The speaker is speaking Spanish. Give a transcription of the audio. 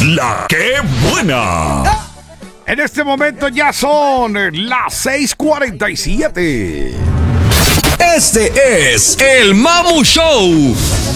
La que buena. En este momento ya son las 6:47. Este es el Mamu Show.